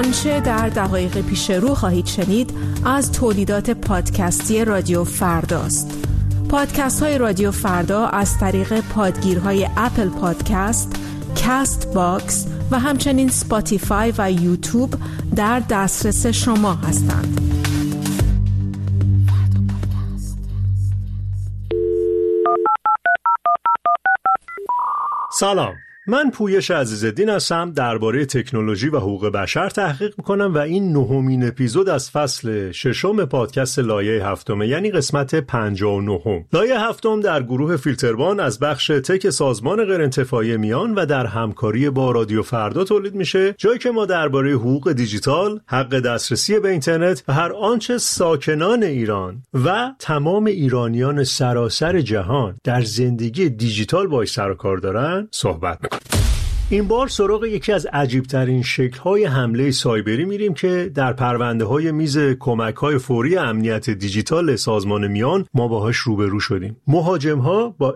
آنچه در دقایق پیش رو خواهید شنید از تولیدات پادکستی رادیو فرداست. پادکست های رادیو فردا از طریق پادگیرهای اپل پادکست، کست باکس و همچنین سپاتیفای و یوتیوب در دسترس شما هستند. سلام، من پویش عزیزالدین هستم. درباره تکنولوژی و حقوق بشر تحقیق میکنم و این 9مین اپیزود از فصل 6 پادکست لایه 7، یعنی قسمت 59. لایه 7 در گروه فیلتروان از بخش تک سازمان غیرانتفاعی میان و در همکاری با رادیو فردا تولید میشه، جایی که ما درباره حقوق دیجیتال، حق دسترسی به اینترنت و هر آنچه ساکنان ایران و تمام ایرانیان سراسر جهان در زندگی دیجیتال باهاش سر و کار دارن صحبت میکنیم. این بار سراغ یکی از عجیبترین شکل‌های حمله سایبری میریم که در پرونده‌های میز کمک‌های فوری امنیت دیجیتال سازمان میان ما باهاش روبرو شدیم. مهاجم‌ها با